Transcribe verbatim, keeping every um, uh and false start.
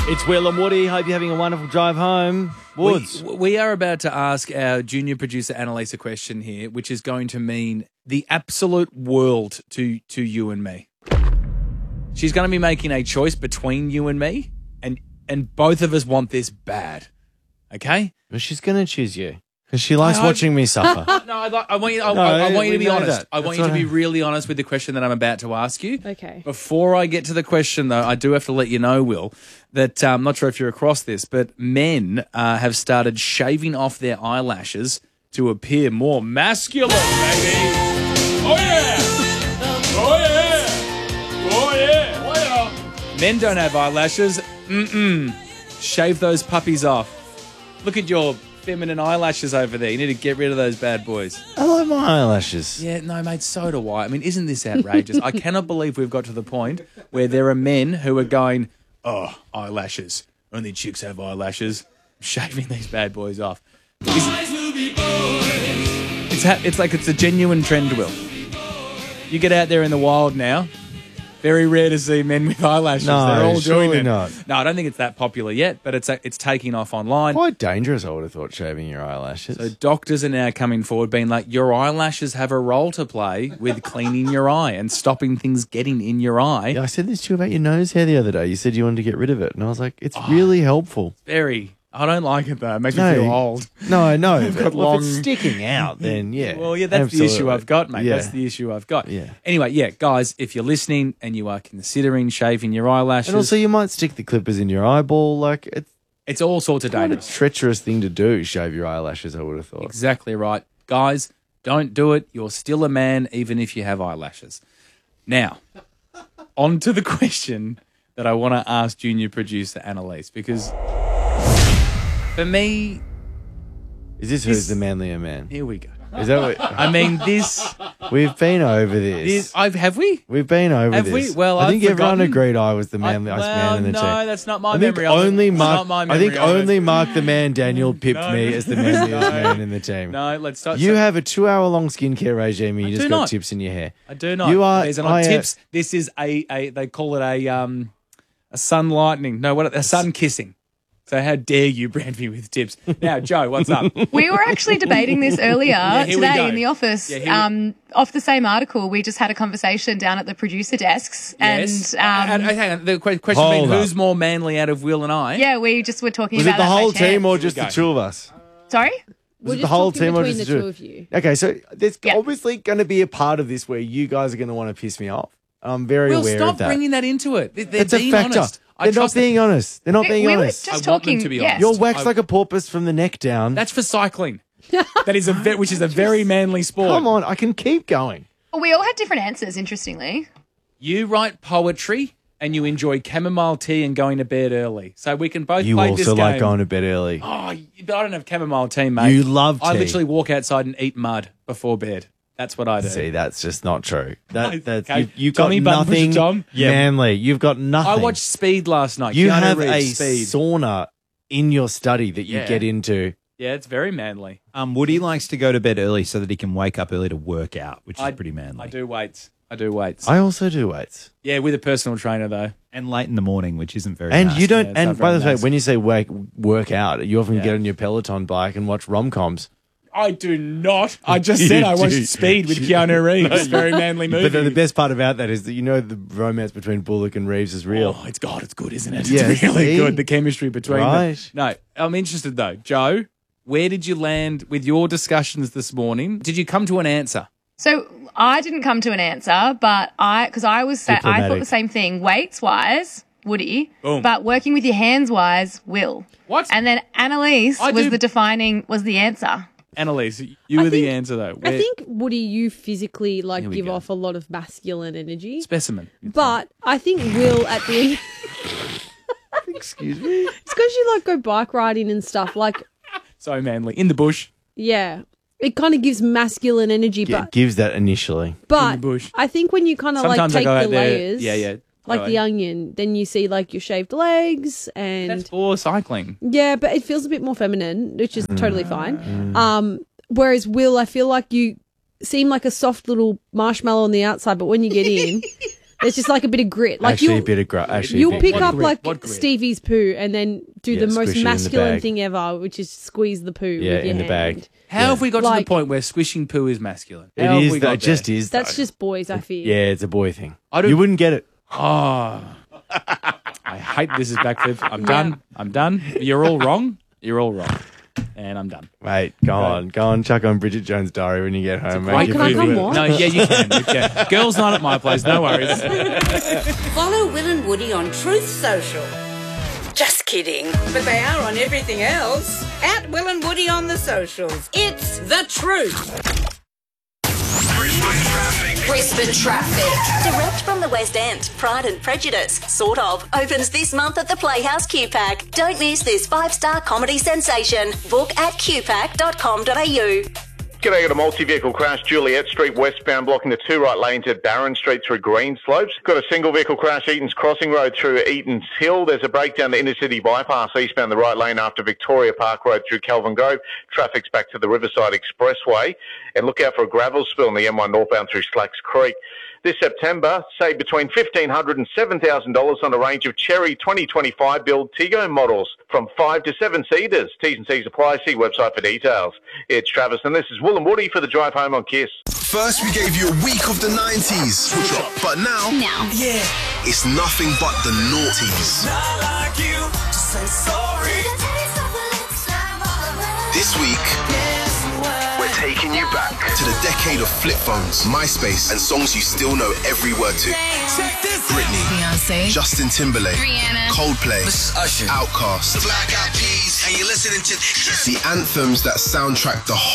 It's Will and Woody. Hope you're having a wonderful drive home. Woods. We, we are about to ask our junior producer Annalise a question here, which is going to mean the absolute world to, to you and me. She's going to be making a choice between you and me, and and both of us want this bad. Okay? Well, she's going to choose you because she likes I- watching me suffer. No, I, like- I want you. I, No, I, I want you we to be know honest. that. I want That's you to what be I- really honest with the question that I'm about to ask you. Okay. Before I get to the question, though, I do have to let you know, Will, that um, I'm not sure if you're across this, but men uh, have started shaving off their eyelashes to appear more masculine, baby. Oh yeah! Oh yeah! Oh yeah! Oh yeah! Men don't have eyelashes. Mm-mm. Shave those puppies off. Look at your feminine eyelashes over there. You need to get rid of those bad boys. I like my eyelashes. Yeah, no, mate, so do I. I mean, isn't this outrageous? I cannot believe we've got to the point where there are men who are going, oh, eyelashes. Only chicks have eyelashes. Shaving these bad boys off. It's, it's, ha- it's like it's a genuine trend, Will. You get out there in the wild now, very rare to see men with eyelashes. No, They're all doing surely it. not. No, I don't think it's that popular yet, but it's it's taking off online. Quite dangerous, I would have thought, shaving your eyelashes. So doctors are now coming forward being like, your eyelashes have a role to play with cleaning your eye and stopping things getting in your eye. Yeah, I said this to you about your nose hair the other day. You said you wanted to get rid of it. And I was like, it's really helpful. Very. I don't like it, though. It makes No. me feel old. No, I know. but got well, if long- it's sticking out, then yeah. Well, yeah, that's the issue absolutely. I've got, mate. Yeah. That's the issue I've got. Yeah. Anyway, yeah, guys, if you're listening and you are considering shaving your eyelashes, And also, you might stick the clippers in your eyeball. Like, it's it's all sorts of kind of a dangerous. treacherous thing to do, shave your eyelashes, I would have thought. Exactly right. Guys, don't do it. You're still a man, even if you have eyelashes. Now, on to the question that I want to ask junior producer Annalise, because for me, Is this This- who's the manlier man? here we go. Is that what... I mean, this, We've been over this. this I've, have we? We've been over Have this. we? Well, I I've think everyone forgotten. agreed I was the I, manliest well, man in the no, team. that's not my I think memory. of it. only It's Mark. not my I think memory of it. only Mark the Man Daniel pipped No. me as the manliest man in the team. No, let's start. You have a two-hour-long skincare regime, and you I just do got not. tips in your hair. I do not. You are. These are not I, uh, tips. This is a, a. They call it a um, a sun lightning. No, what? A sun kissing. So how dare you brand me with tips? Now, Joe, what's up? We were actually debating this earlier here we go. today in the office. Yeah, here we- um, off the same article, we just had a conversation down at the producer desks. Yes. And um, Uh, uh, hang on. The que- question Hold being, up. who's more manly out of Will and I? yeah, we just were talking Was about it the that by whole team chance. or just Here the we go. two of us? Sorry? Was We're it the just whole talking team or between just the the two of you. Okay, so there's Yeah. obviously going to be a part of this where you guys are going to want to piss me off. I'm very Will, aware stop of that. bringing that into it. They- They're It's a being factor. honest. I They're not trust them. being honest. They're not We- being we were honest. just I want them talking. to be yes. honest. You're waxed I- like a porpoise from the neck down. That's for cycling. That is a ve- which is a very manly sport. Come on, I can keep going. We all had different answers, interestingly. You write poetry and you enjoy chamomile tea and going to bed early. So we can both You play this also game. like going to bed early. Oh, but I don't have chamomile tea, mate. You love I tea. literally walk outside and eat mud before bed. That's what I do. See, that's just not true. That, that's, Okay. you, you've got Johnny Button Pusher nothing Tom? Yeah. manly. You've got nothing. I watched Speed last night. You Keanu have a Reeves, Speed. sauna in your study that you Yeah. get into. Yeah, it's very manly. Um, Woody likes to go to bed early so that he can wake up early to work out, which is I, pretty manly. I do weights. I do weights. I also do weights. yeah, with a personal trainer though. And late in the morning, which isn't very And nice. you don't. Yeah, it's and not by very the way, nice. when you say wake, work out, you often Yeah. get on your Peloton bike and watch rom coms. I do not. I just You said I watched do. Speed with Keanu Reeves. It's a very manly movie. But the, the best part about that is that you know the romance between Bullock and Reeves is real. Oh, it's God, it's good, isn't it? It's Yes, really see? good. The chemistry between Right. them. No, I'm interested though. Joe, where did you land with your discussions this morning? Did you come to an answer? So I didn't come to an answer, but I, because I was, sa- I thought Diplomatic. the same thing. Weights wise, Woody, Boom. but working with your hands wise, Will. What? And then Annalise I was do- the defining, was the answer. Annalise, you were I the think- answer though. I Where- think, Woody, you physically like Here we give go. off a lot of masculine energy. specimen. But I think Will at the end, Excuse me. it's because you like go bike riding and stuff. Like, So manly. In the bush. yeah, it kind of gives masculine energy. It But gives that initially. but bush. I think when you kind of like Sometimes I take go the out there. layers, Yeah, yeah. like Go the on. onion, then you see like your shaved legs and That's for cycling. yeah, but it feels a bit more feminine, which is totally fine. Mm. Um, whereas Will, I feel like you seem like a soft little marshmallow on the outside, but when you get in, There's just like a bit of grit. Like actually, a you'll, bit of gr- actually, a you'll bit pick of up grit? like What grit? Stevie's poo and then do Yeah, the most squish it in the masculine bag. thing ever, which is squeeze the poo. Yeah, with your in the hand. bag. How Yeah. have we got to the Like- point where squishing poo is masculine? It How have is. we Though, got it just there? is. That's though. just boys, I feel. Yeah, it's a boy thing. I don't- You wouldn't get it. Oh, I hate this is backflip. I'm done. I'm done. You're all wrong. You're all wrong. And I'm done. Mate, go on. Go on, chuck on Bridget Jones' Diary when you get home. great Make Oh, it can I feel come good. more? No, yeah, you can. You can. Girls' night at my place. No worries. Follow Will and Woody on Truth Social. Just kidding. But they are on everything else. At Will and Woody on the socials. It's the truth. Brisbane Traffic. Direct from the West End, Pride and Prejudice, sort of, opens this month at the Playhouse Q PAC. Don't miss this five-star comedy sensation. Book at q pac dot com dot a u. G'day, got a multi-vehicle crash, Juliet Street westbound, blocking the two right lanes at Barron Street through Green Slopes. Got a single vehicle crash, Eaton's Crossing Road through Eaton's Hill. There's a breakdown to Intercity Bypass eastbound the right lane after Victoria Park Road through Kelvin Grove. Traffic's back to the Riverside Expressway. And look out for a gravel spill in the M one northbound through Slacks Creek. This September, save between fifteen hundred dollars and seven thousand dollars on a range of Cherry twenty twenty-five build Tigo models from five to seven seaters. T's and C's apply. See website for details. It's Travis, and this is Will and Woody for the drive home on Kiss. First, we gave you a week of the nineties, but now, Now. yeah, it's nothing but the noughties. This week, we're taking you back to the decade of flip phones, MySpace, and songs you still know every word to. Britney, Beyonce, Justin Timberlake, Rihanna, Coldplay, Usher, Outkast, Black Eyed Peas, and you're listening to the anthems that soundtrack the